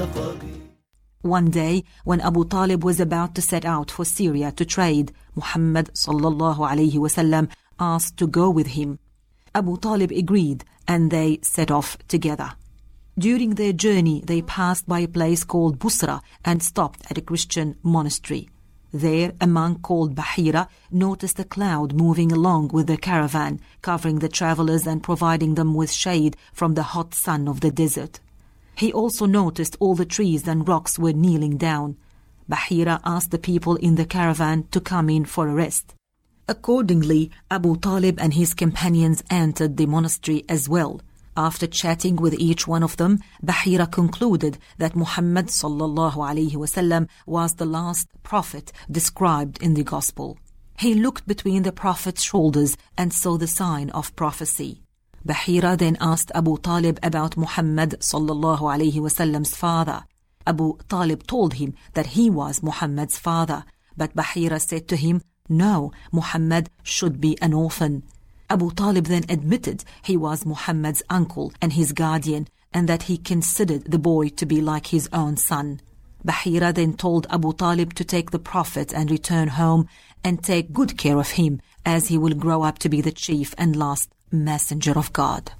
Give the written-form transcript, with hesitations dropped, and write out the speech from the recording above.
One day, when Abu Talib was about to set out for Syria to trade, Muhammad sallallahu alayhi wasallam asked to go with him. Abu Talib agreed, and they set off together. During their journey, they passed by a place called Busra and stopped at a Christian monastery. There, a monk called Bahira noticed a cloud moving along with the caravan, covering the travelers and providing them with shade from the hot sun of the desert. He also noticed all the trees and rocks were kneeling down. Bahira asked the people in the caravan to come in for a rest. Accordingly, Abu Talib and his companions entered the monastery as well. After chatting with each one of them, Bahira concluded that Muhammad sallallahu alayhi wasallam was the last prophet described in the Gospel. He looked between the prophet's shoulders and saw the sign of prophecy. Bahira then asked Abu Talib about Muhammad sallallahu alayhi wasallam's father. Abu Talib told him that he was Muhammad's father, but Bahira said to him, "No, Muhammad should be an orphan." Abu Talib then admitted he was Muhammad's uncle and his guardian, and that he considered the boy to be like his own son. Bahira then told Abu Talib to take the Prophet and return home and take good care of him, as he will grow up to be the chief and last messenger of God.